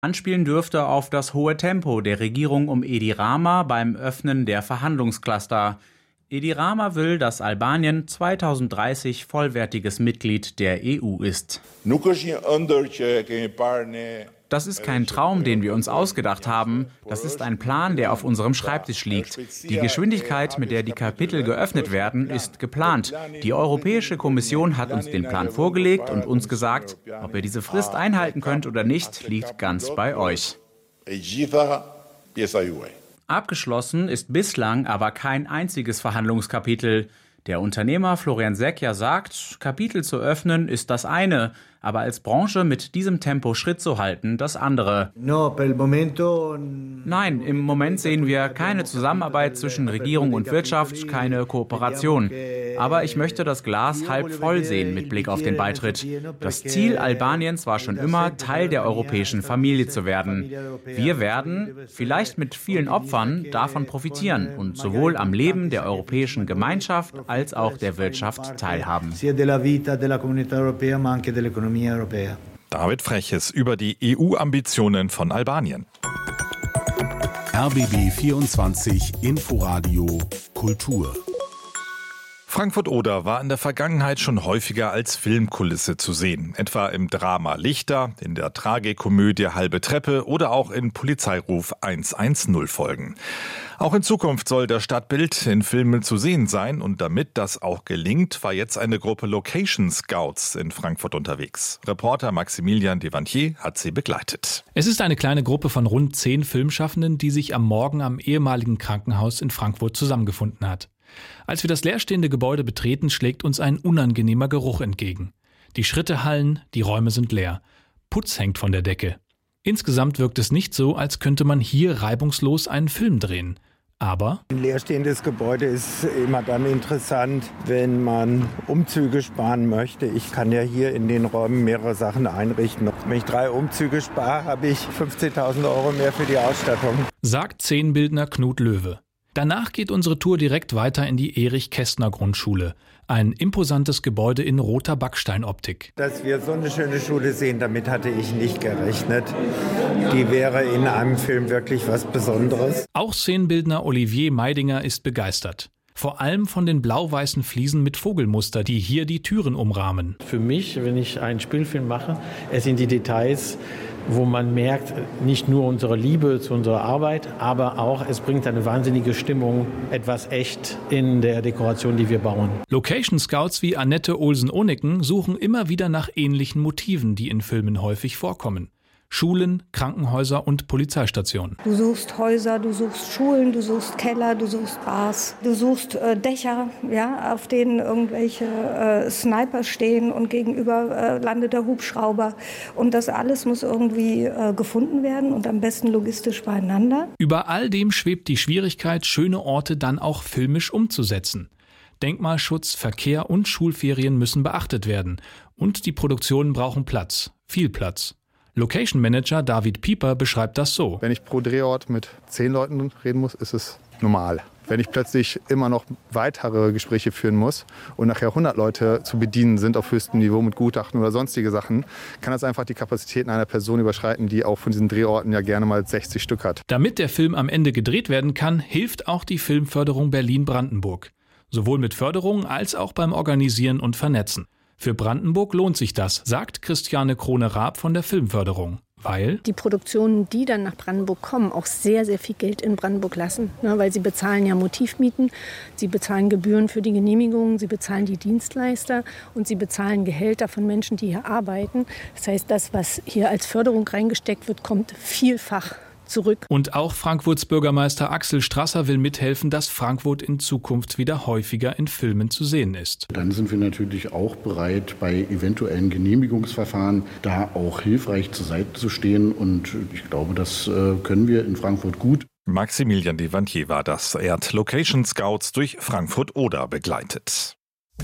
Anspielen dürfte auf das hohe Tempo der Regierung um Edi Rama beim Öffnen der Verhandlungscluster. Edi Rama will, dass Albanien 2030 vollwertiges Mitglied der EU ist. Das ist kein Traum, den wir uns ausgedacht haben. Das ist ein Plan, der auf unserem Schreibtisch liegt. Die Geschwindigkeit, mit der die Kapitel geöffnet werden, ist geplant. Die Europäische Kommission hat uns den Plan vorgelegt und uns gesagt, ob ihr diese Frist einhalten könnt oder nicht, liegt ganz bei euch. Abgeschlossen ist bislang aber kein einziges Verhandlungskapitel. Der Unternehmer Florian Secchia sagt, Kapitel zu öffnen ist das eine, aber als Branche mit diesem Tempo Schritt zu halten, das andere. Nein, im Moment sehen wir keine Zusammenarbeit zwischen Regierung und Wirtschaft, keine Kooperation. Aber ich möchte das Glas halb voll sehen mit Blick auf den Beitritt. Das Ziel Albaniens war schon immer, Teil der europäischen Familie zu werden. Wir werden, vielleicht mit vielen Opfern, davon profitieren und sowohl am Leben der europäischen Gemeinschaft als auch der Wirtschaft teilhaben. David Freches über die EU-Ambitionen von Albanien. RBB 24 Inforadio Kultur. Frankfurt-Oder war in der Vergangenheit schon häufiger als Filmkulisse zu sehen. Etwa im Drama Lichter, in der Tragikomödie Halbe Treppe oder auch in Polizeiruf 110 Folgen. Auch in Zukunft soll das Stadtbild in Filmen zu sehen sein. Und damit das auch gelingt, war jetzt eine Gruppe Location Scouts in Frankfurt unterwegs. Reporter Maximilian Devantier hat sie begleitet. Es ist eine kleine Gruppe von rund 10 Filmschaffenden, die sich am Morgen am ehemaligen Krankenhaus in Frankfurt zusammengefunden hat. Als wir das leerstehende Gebäude betreten, schlägt uns ein unangenehmer Geruch entgegen. Die Schritte hallen, die Räume sind leer. Putz hängt von der Decke. Insgesamt wirkt es nicht so, als könnte man hier reibungslos einen Film drehen. Aber ein leerstehendes Gebäude ist immer dann interessant, wenn man Umzüge sparen möchte. Ich kann ja hier in den Räumen mehrere Sachen einrichten. Wenn ich 3 Umzüge spare, habe ich 15.000 € mehr für die Ausstattung. Sagt Szenenbildner Knut Löwe. Danach geht unsere Tour direkt weiter in die Erich-Kästner-Grundschule. Ein imposantes Gebäude in roter Backsteinoptik. Dass wir so eine schöne Schule sehen, damit hatte ich nicht gerechnet. Die wäre in einem Film wirklich was Besonderes. Auch Szenenbildner Olivier Meidinger ist begeistert. Vor allem von den blau-weißen Fliesen mit Vogelmuster, die hier die Türen umrahmen. Für mich, wenn ich einen Spielfilm mache, es sind die Details, wo man merkt, nicht nur unsere Liebe zu unserer Arbeit, aber auch, es bringt eine wahnsinnige Stimmung, etwas echt in der Dekoration, die wir bauen. Location Scouts wie Annette Olsen-Oneken suchen immer wieder nach ähnlichen Motiven, die in Filmen häufig vorkommen. Schulen, Krankenhäuser und Polizeistationen. Du suchst Häuser, du suchst Schulen, du suchst Keller, du suchst Bars, du suchst Dächer, ja, auf denen irgendwelche Sniper stehen und gegenüber landet der Hubschrauber. Und das alles muss irgendwie gefunden werden und am besten logistisch beieinander. Über all dem schwebt die Schwierigkeit, schöne Orte dann auch filmisch umzusetzen. Denkmalschutz, Verkehr und Schulferien müssen beachtet werden. Und die Produktionen brauchen Platz, viel Platz. Location Manager David Pieper beschreibt das so. Wenn ich pro Drehort mit 10 Leuten reden muss, ist es normal. Wenn ich plötzlich immer noch weitere Gespräche führen muss und nachher 100 Leute zu bedienen sind auf höchstem Niveau mit Gutachten oder sonstige Sachen, kann das einfach die Kapazitäten einer Person überschreiten, die auch von diesen Drehorten ja gerne mal 60 Stück hat. Damit der Film am Ende gedreht werden kann, hilft auch die Filmförderung Berlin-Brandenburg. Sowohl mit Förderung als auch beim Organisieren und Vernetzen. Für Brandenburg lohnt sich das, sagt Christiane Krone-Raab von der Filmförderung. Weil die Produktionen, die dann nach Brandenburg kommen, auch sehr, sehr viel Geld in Brandenburg lassen. Ne, weil sie bezahlen ja Motivmieten, sie bezahlen Gebühren für die Genehmigungen, sie bezahlen die Dienstleister und sie bezahlen Gehälter von Menschen, die hier arbeiten. Das heißt, das, was hier als Förderung reingesteckt wird, kommt vielfach zurück. Und auch Frankfurts Bürgermeister Axel Strasser will mithelfen, dass Frankfurt in Zukunft wieder häufiger in Filmen zu sehen ist. Dann sind wir natürlich auch bereit, bei eventuellen Genehmigungsverfahren da auch hilfreich zur Seite zu stehen. Und ich glaube, das können wir in Frankfurt gut. Maximilian Devantier war das. Er hat Location Scouts durch Frankfurt-Oder begleitet.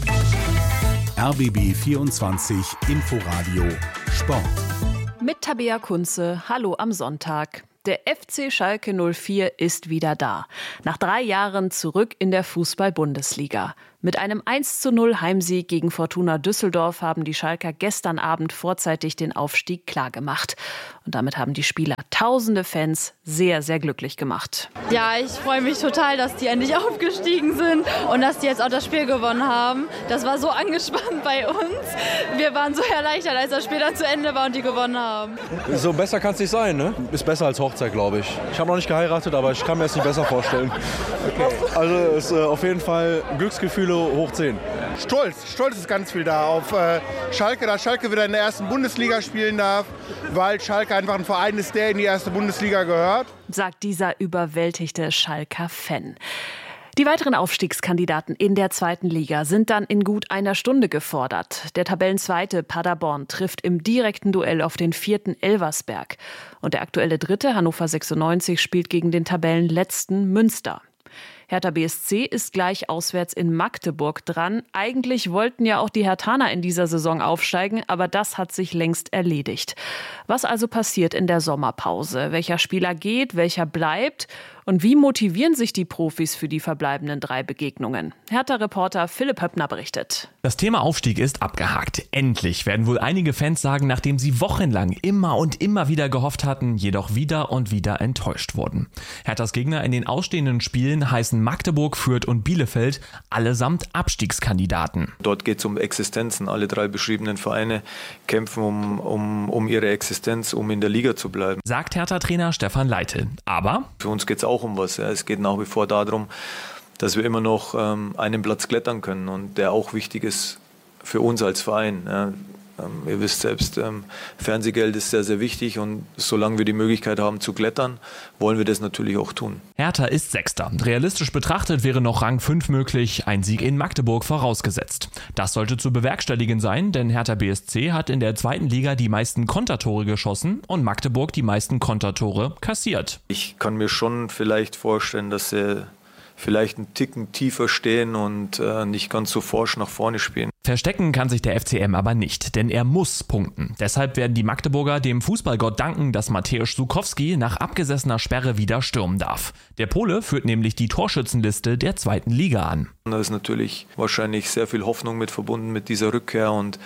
RBB 24 Inforadio Sport. Mit Tabea Kunze, hallo am Sonntag. Der FC Schalke 04 ist wieder da. Nach 3 Jahren zurück in der Fußball-Bundesliga. Mit einem 1:0 Heimsieg gegen Fortuna Düsseldorf haben die Schalker gestern Abend vorzeitig den Aufstieg klargemacht. Und damit haben die Spieler tausende Fans sehr, sehr glücklich gemacht. Ja, ich freue mich total, dass die endlich aufgestiegen sind und dass die jetzt auch das Spiel gewonnen haben. Das war so angespannt bei uns. Wir waren so erleichtert, als das Spiel dann zu Ende war und die gewonnen haben. So besser kann es nicht sein, ne? Ist besser als Hochzeit, glaube ich. Ich habe noch nicht geheiratet, aber ich kann mir es nicht besser vorstellen. Okay. Also es ist auf jeden Fall Glücksgefühle hoch 10. Stolz ist ganz viel da auf Schalke, dass Schalke wieder in der ersten Bundesliga spielen darf, weil Schalke einfach ein Verein ist, der in die erste Bundesliga gehört. Sagt dieser überwältigte Schalker Fan. Die weiteren Aufstiegskandidaten in der zweiten Liga sind dann in gut einer Stunde gefordert. Der Tabellenzweite Paderborn trifft im direkten Duell auf den 4. Elversberg. Und der aktuelle Dritte Hannover 96 spielt gegen den Tabellenletzten Münster. Hertha BSC ist gleich auswärts in Magdeburg dran. Eigentlich wollten ja auch die Herthaner in dieser Saison aufsteigen, aber das hat sich längst erledigt. Was also passiert in der Sommerpause? Welcher Spieler geht, welcher bleibt? Und wie motivieren sich die Profis für die verbleibenden 3 Begegnungen? Hertha-Reporter Philipp Höppner berichtet. Das Thema Aufstieg ist abgehakt. Endlich, werden wohl einige Fans sagen, nachdem sie wochenlang immer und immer wieder gehofft hatten, jedoch wieder und wieder enttäuscht wurden. Herthas Gegner in den ausstehenden Spielen heißen Magdeburg, Fürth und Bielefeld, allesamt Abstiegskandidaten. Dort geht es um Existenzen. Alle 3 beschriebenen Vereine kämpfen um ihre Existenz, um in der Liga zu bleiben. Sagt Hertha-Trainer Stefan Leitl. Aber für uns geht es auch um was. Ja. Es geht nach wie vor darum, dass wir immer noch einen Platz klettern können und der auch wichtig ist für uns als Verein. Ja. Ihr wisst selbst, Fernsehgeld ist sehr, sehr wichtig und solange wir die Möglichkeit haben zu klettern, wollen wir das natürlich auch tun. Hertha ist Sechster. Realistisch betrachtet wäre noch Rang 5 möglich, ein Sieg in Magdeburg vorausgesetzt. Das sollte zu bewerkstelligen sein, denn Hertha BSC hat in der zweiten Liga die meisten Kontertore geschossen und Magdeburg die meisten Kontertore kassiert. Ich kann mir schon vielleicht vorstellen, dass sie vielleicht einen Ticken tiefer stehen und nicht ganz so forsch nach vorne spielen. Verstecken kann sich der FCM aber nicht, denn er muss punkten. Deshalb werden die Magdeburger dem Fußballgott danken, dass Mateusz Żukowski nach abgesessener Sperre wieder stürmen darf. Der Pole führt nämlich die Torschützenliste der zweiten Liga an. Da ist natürlich wahrscheinlich sehr viel Hoffnung mit verbunden mit dieser Rückkehr und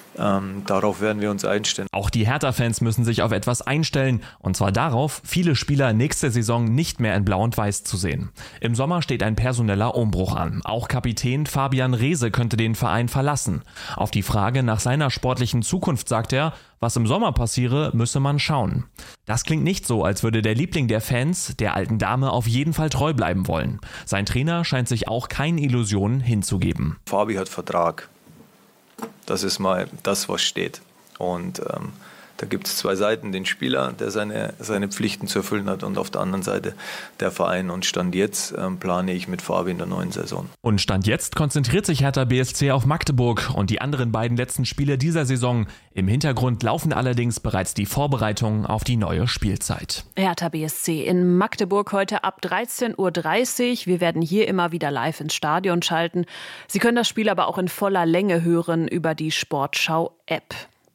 darauf werden wir uns einstellen. Auch die Hertha-Fans müssen sich auf etwas einstellen, und zwar darauf, viele Spieler nächste Saison nicht mehr in Blau und Weiß zu sehen. Im Sommer steht ein personeller Umbruch an. Auch Kapitän Fabian Reese könnte den Verein verlassen. Auf die Frage nach seiner sportlichen Zukunft sagt er, was im Sommer passiere, müsse man schauen. Das klingt nicht so, als würde der Liebling der Fans, der alten Dame, auf jeden Fall treu bleiben wollen. Sein Trainer scheint sich auch keinen Illusionen hinzugeben. Fabi hat Vertrag. Das ist mal das, was steht. Und da gibt es 2 Seiten, den Spieler, der seine Pflichten zu erfüllen hat, und auf der anderen Seite der Verein. Und Stand jetzt plane ich mit Fabi in der neuen Saison. Und Stand jetzt konzentriert sich Hertha BSC auf Magdeburg und die anderen beiden letzten Spiele dieser Saison. Im Hintergrund laufen allerdings bereits die Vorbereitungen auf die neue Spielzeit. Hertha BSC in Magdeburg heute ab 13:30 Uhr. Wir werden hier immer wieder live ins Stadion schalten. Sie können das Spiel aber auch in voller Länge hören über die Sportschau-App.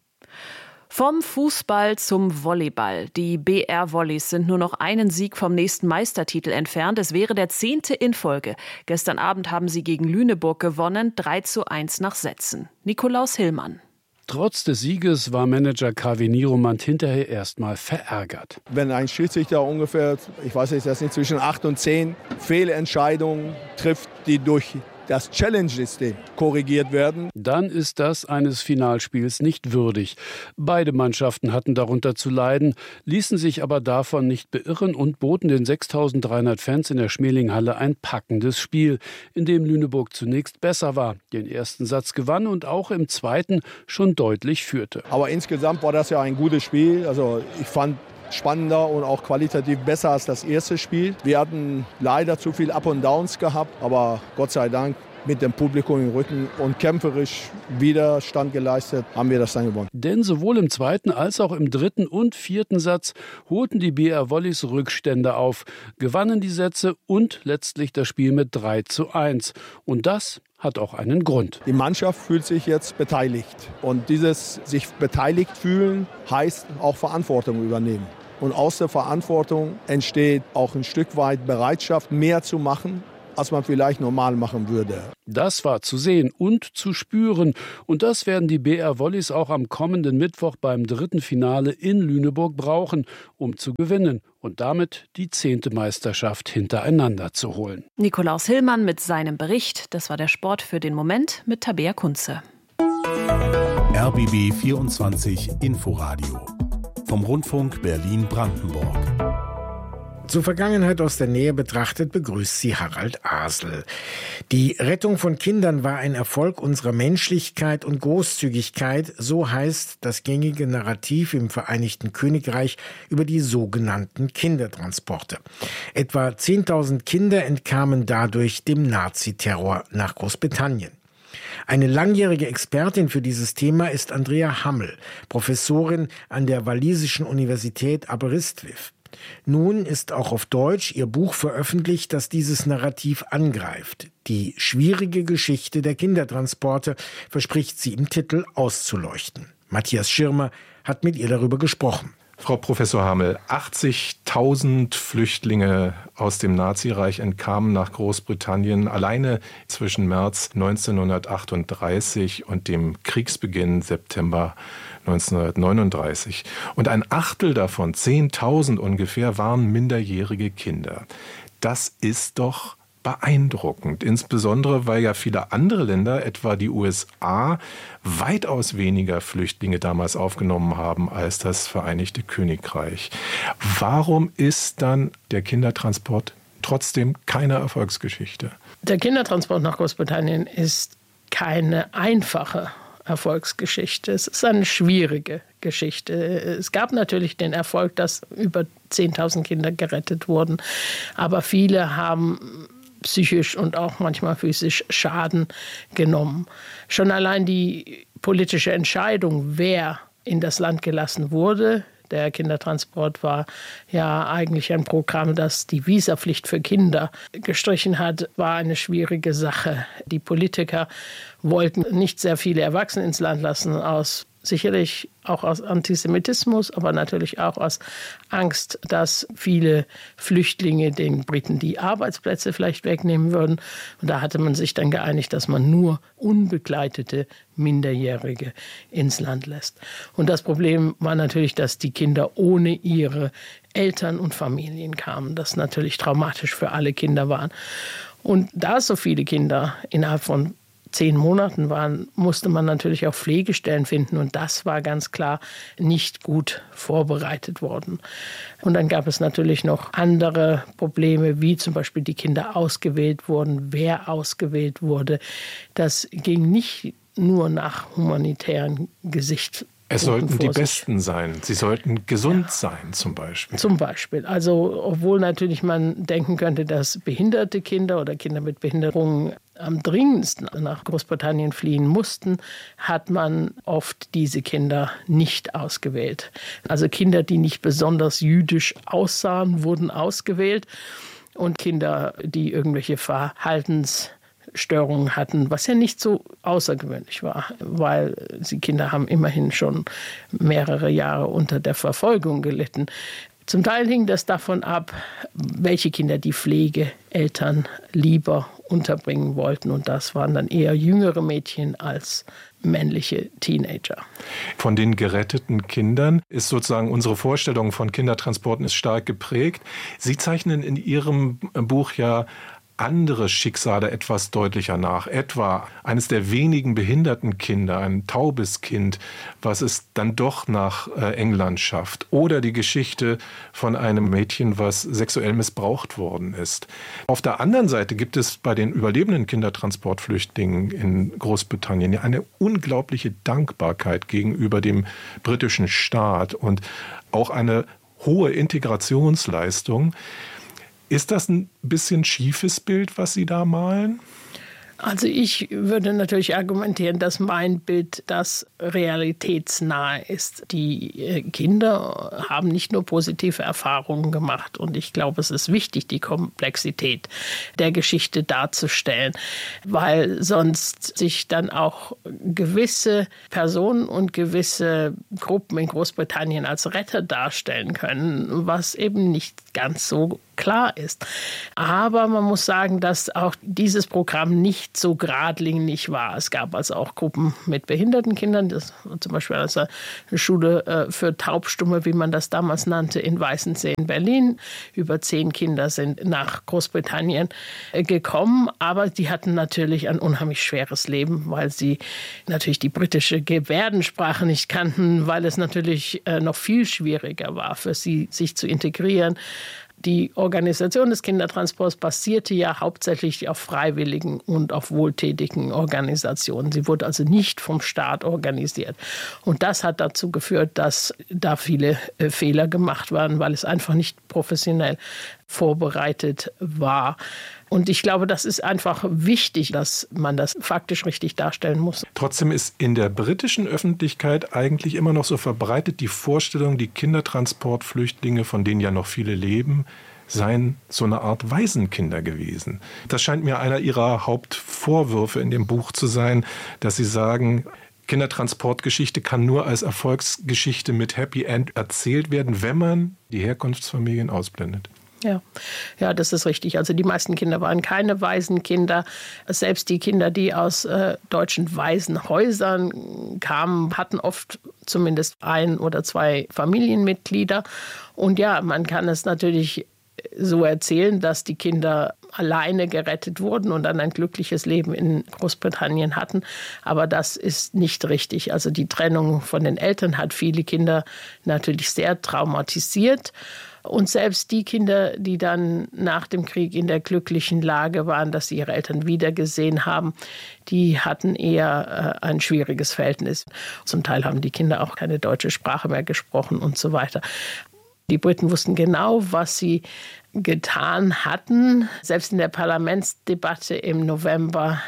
Vom Fußball zum Volleyball. Die BR-Volleys sind nur noch einen Sieg vom nächsten Meistertitel entfernt. Es wäre der 10. in Folge. Gestern Abend haben sie gegen Lüneburg gewonnen, 3:1 nach Sätzen. Nikolaus Hillmann. Trotz des Sieges war Manager KW Niromand hinterher erstmal verärgert. Wenn ein Schiedsrichter ungefähr, ich weiß jetzt das nicht, zwischen 8 und 10 Fehlentscheidungen trifft, die durch das Challenge-System korrigiert werden, dann ist das eines Finalspiels nicht würdig. Beide Mannschaften hatten darunter zu leiden, ließen sich aber davon nicht beirren und boten den 6.300 Fans in der Schmelinghalle ein packendes Spiel, in dem Lüneburg zunächst besser war, den ersten Satz gewann und auch im zweiten schon deutlich führte. Aber insgesamt war das ja ein gutes Spiel. Also ich fand spannender und auch qualitativ besser als das erste Spiel. Wir hatten leider zu viel Up und Downs gehabt, aber Gott sei Dank mit dem Publikum im Rücken und kämpferisch Widerstand geleistet, haben wir das dann gewonnen. Denn sowohl im zweiten als auch im dritten und vierten Satz holten die BR Volleys Rückstände auf, gewannen die Sätze und letztlich das Spiel mit 3:1. Und das hat auch einen Grund. Die Mannschaft fühlt sich jetzt beteiligt. Und dieses sich beteiligt fühlen heißt auch Verantwortung übernehmen. Und aus der Verantwortung entsteht auch ein Stück weit Bereitschaft, mehr zu machen, als man vielleicht normal machen würde. Das war zu sehen und zu spüren. Und das werden die BR Volleys auch am kommenden Mittwoch beim 3. Finale in Lüneburg brauchen, um zu gewinnen und damit die 10. Meisterschaft hintereinander zu holen. Nikolaus Hillmann mit seinem Bericht. Das war der Sport für den Moment mit Tabea Kunze. RBB 24 Inforadio vom Rundfunk Berlin-Brandenburg. Zur Vergangenheit aus der Nähe betrachtet begrüßt sie Harald Asel. Die Rettung von Kindern war ein Erfolg unserer Menschlichkeit und Großzügigkeit, so heißt das gängige Narrativ im Vereinigten Königreich über die sogenannten Kindertransporte. Etwa 10.000 Kinder entkamen dadurch dem Naziterror nach Großbritannien. Eine langjährige Expertin für dieses Thema ist Andrea Hammel, Professorin an der walisischen Universität Aberystwyth. Nun ist auch auf Deutsch ihr Buch veröffentlicht, das dieses Narrativ angreift. Die schwierige Geschichte der Kindertransporte verspricht sie im Titel auszuleuchten. Matthias Schirmer hat mit ihr darüber gesprochen. Frau Professor Hammel, 80.000 Flüchtlinge aus dem Nazireich entkamen nach Großbritannien alleine zwischen März 1938 und dem Kriegsbeginn September 1939. Und ein Achtel davon, 10.000 ungefähr, waren minderjährige Kinder. Das ist doch beeindruckend, insbesondere weil ja viele andere Länder, etwa die USA, weitaus weniger Flüchtlinge damals aufgenommen haben als das Vereinigte Königreich. Warum ist dann der Kindertransport trotzdem keine Erfolgsgeschichte? Der Kindertransport nach Großbritannien ist keine einfache Erfolgsgeschichte. Es ist eine schwierige Geschichte. Es gab natürlich den Erfolg, dass über 10.000 Kinder gerettet wurden, aber viele haben psychisch und auch manchmal physisch Schaden genommen. Schon allein die politische Entscheidung, wer in das Land gelassen wurde, der Kindertransport war ja eigentlich ein Programm, das die Visapflicht für Kinder gestrichen hat, war eine schwierige Sache. Die Politiker wollten nicht sehr viele Erwachsene ins Land lassen, sicherlich auch aus Antisemitismus, aber natürlich auch aus Angst, dass viele Flüchtlinge den Briten die Arbeitsplätze vielleicht wegnehmen würden. Und da hatte man sich dann geeinigt, dass man nur unbegleitete Minderjährige ins Land lässt. Und das Problem war natürlich, dass die Kinder ohne ihre Eltern und Familien kamen, das natürlich traumatisch für alle Kinder waren. Und da so viele Kinder innerhalb von 10 Monaten waren, musste man natürlich auch Pflegestellen finden. Und das war ganz klar nicht gut vorbereitet worden. Und dann gab es natürlich noch andere Probleme, wie zum Beispiel die Kinder ausgewählt wurden, wer ausgewählt wurde. Das ging nicht nur nach humanitären Gesichtspunkten. Es sollten die Besten sein. Sie sollten gesund sein, zum Beispiel. Zum Beispiel. Also, obwohl natürlich man denken könnte, dass behinderte Kinder oder Kinder mit Behinderungen am dringendsten nach Großbritannien fliehen mussten, hat man oft diese Kinder nicht ausgewählt. Also Kinder, die nicht besonders jüdisch aussahen, wurden ausgewählt. Und Kinder, die irgendwelche Verhaltensstörungen hatten, was ja nicht so außergewöhnlich war, weil die Kinder haben immerhin schon mehrere Jahre unter der Verfolgung gelitten. Zum Teil hing das davon ab, welche Kinder die Pflegeeltern lieber unterbringen wollten. Und das waren dann eher jüngere Mädchen als männliche Teenager. Von den geretteten Kindern ist sozusagen unsere Vorstellung von Kindertransporten ist stark geprägt. Sie zeichnen in Ihrem Buch ja andere Schicksale etwas deutlicher nach. Etwa eines der wenigen behinderten Kinder, ein taubes Kind, was es dann doch nach England schafft. Oder die Geschichte von einem Mädchen, was sexuell missbraucht worden ist. Auf der anderen Seite gibt es bei den überlebenden Kindertransportflüchtlingen in Großbritannien ja eine unglaubliche Dankbarkeit gegenüber dem britischen Staat und auch eine hohe Integrationsleistung. Ist das ein bisschen schiefes Bild, was Sie da malen? Also ich würde natürlich argumentieren, dass mein Bild das realitätsnahe ist. Die Kinder haben nicht nur positive Erfahrungen gemacht und ich glaube, es ist wichtig, die Komplexität der Geschichte darzustellen, weil sonst sich dann auch gewisse Personen und gewisse Gruppen in Großbritannien als Retter darstellen können, was eben nicht ganz so klar ist. Aber man muss sagen, dass auch dieses Programm nicht so geradlinig war. Es gab also auch Gruppen mit behinderten Kindern, das war zum Beispiel also eine Schule für Taubstumme, wie man das damals nannte, in Weißensee in Berlin. Über 10 Kinder sind nach Großbritannien gekommen, aber die hatten natürlich ein unheimlich schweres Leben, weil sie natürlich die britische Gebärdensprache nicht kannten, weil es natürlich noch viel schwieriger war für sie, sich zu integrieren. Die Organisation des Kindertransports basierte ja hauptsächlich auf freiwilligen und auf wohltätigen Organisationen. Sie wurde also nicht vom Staat organisiert. Und das hat dazu geführt, dass da viele Fehler gemacht waren, weil es einfach nicht professionell vorbereitet war. Und ich glaube, das ist einfach wichtig, dass man das faktisch richtig darstellen muss. Trotzdem ist in der britischen Öffentlichkeit eigentlich immer noch so verbreitet die Vorstellung, die Kindertransportflüchtlinge, von denen ja noch viele leben, seien so eine Art Waisenkinder gewesen. Das scheint mir einer ihrer Hauptvorwürfe in dem Buch zu sein, dass sie sagen, Kindertransportgeschichte kann nur als Erfolgsgeschichte mit Happy End erzählt werden, wenn man die Herkunftsfamilien ausblendet. Ja, das ist richtig. Also die meisten Kinder waren keine Waisenkinder. Selbst die Kinder, die aus deutschen Waisenhäusern kamen, hatten oft zumindest 1 oder 2 Familienmitglieder. Und ja, man kann es natürlich so erzählen, dass die Kinder alleine gerettet wurden und dann ein glückliches Leben in Großbritannien hatten. Aber das ist nicht richtig. Also die Trennung von den Eltern hat viele Kinder natürlich sehr traumatisiert. Und selbst die Kinder, die dann nach dem Krieg in der glücklichen Lage waren, dass sie ihre Eltern wiedergesehen haben, die hatten eher ein schwieriges Verhältnis. Zum Teil haben die Kinder auch keine deutsche Sprache mehr gesprochen und so weiter. Die Briten wussten genau, was sie getan hatten. Selbst in der Parlamentsdebatte im November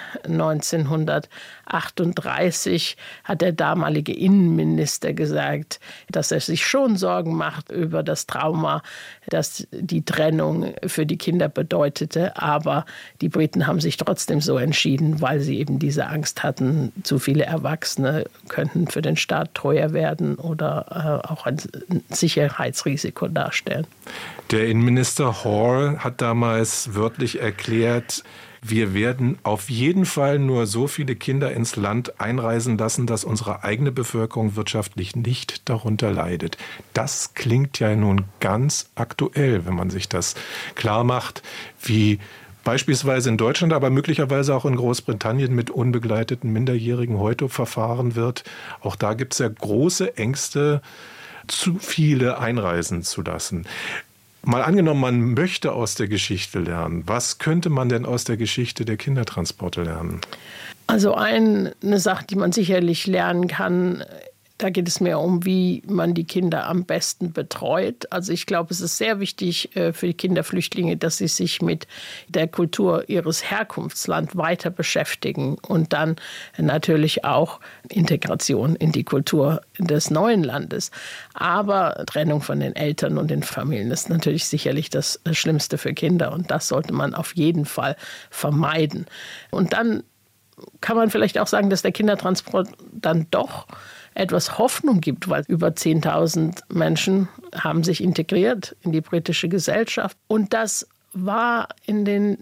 1938 hat der damalige Innenminister gesagt, dass er sich schon Sorgen macht über das Trauma, das die Trennung für die Kinder bedeutete. Aber die Briten haben sich trotzdem so entschieden, weil sie eben diese Angst hatten, zu viele Erwachsene könnten für den Staat teuer werden oder auch ein Sicherheitsrisiko darstellen. Der Innenminister Hall hat damals wörtlich erklärt, wir werden auf jeden Fall nur so viele Kinder ins Land einreisen lassen, dass unsere eigene Bevölkerung wirtschaftlich nicht darunter leidet. Das klingt ja nun ganz aktuell, wenn man sich das klar macht, wie beispielsweise in Deutschland, aber möglicherweise auch in Großbritannien mit unbegleiteten Minderjährigen heute verfahren wird. Auch da gibt es ja große Ängste, zu viele einreisen zu lassen. Mal angenommen, man möchte aus der Geschichte lernen. Was könnte man denn aus der Geschichte der Kindertransporte lernen? Also eine Sache, die man sicherlich lernen kann, da geht es mehr um, wie man die Kinder am besten betreut. Also ich glaube, es ist sehr wichtig für die Kinderflüchtlinge, dass sie sich mit der Kultur ihres Herkunftslands weiter beschäftigen und dann natürlich auch Integration in die Kultur des neuen Landes. Aber Trennung von den Eltern und den Familien ist natürlich sicherlich das Schlimmste für Kinder und das sollte man auf jeden Fall vermeiden. Und dann kann man vielleicht auch sagen, dass der Kindertransport dann doch etwas Hoffnung gibt, weil über 10.000 Menschen haben sich integriert in die britische Gesellschaft. Und das war in den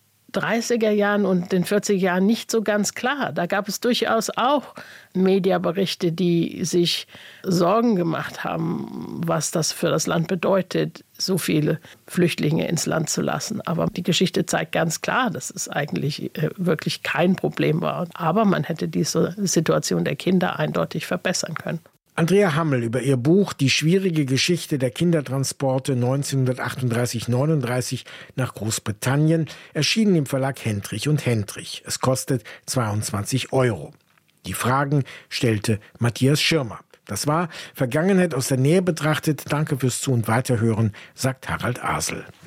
30er Jahren und den 40er Jahren nicht so ganz klar. Da gab es durchaus auch Mediaberichte, die sich Sorgen gemacht haben, was das für das Land bedeutet, so viele Flüchtlinge ins Land zu lassen. Aber die Geschichte zeigt ganz klar, dass es eigentlich wirklich kein Problem war. Aber man hätte diese Situation der Kinder eindeutig verbessern können. Andrea Hammel über ihr Buch Die schwierige Geschichte der Kindertransporte 1938-39 nach Großbritannien, erschienen im Verlag Hendrich und Hendrich. Es kostet 22 €. Die Fragen stellte Matthias Schirmer. Das war Vergangenheit aus der Nähe betrachtet. Danke fürs Zu- und Weiterhören, sagt Harald Asel.